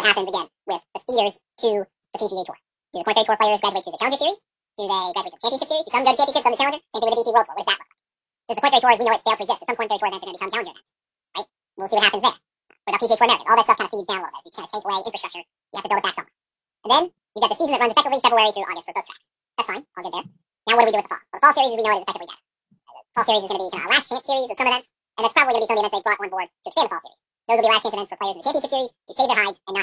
happens again with the feeders to the PGA Tour. Do the Korn Ferry Tour players graduate to the Challenger Series? Do they graduate to the Championship Series? Do some go to Championships, some to Challenger? Same thing with the DP World Tour. What does that look like? Does the Korn Ferry Tour, as we know it, fail to exist? Some Korn Ferry Tour events are going to become Challenger events, right? We'll see what happens there. What about PGA Tour Americas? All that stuff kind of feeds down a little bit. You kind of take away infrastructure. You have to build it back somewhere. And then you've got the season that runs effectively February through August for both tracks. That's fine. All good there. Now what do we do with the fall? Well, the fall series, as we know it, is effectively dead. The fall series is going to be kind of a last chance series of some events, and that's probably going to be some of the events they brought on board to expand the fall series. Those will be last chance events for players in the Championship Series to save their hides and not